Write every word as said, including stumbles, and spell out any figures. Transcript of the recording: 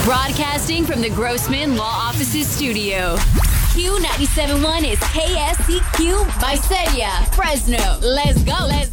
Broadcasting from the Grossman Law Offices studio. Q ninety-seven point one is K S C Q, Visalia, Fresno. Let's go. Let's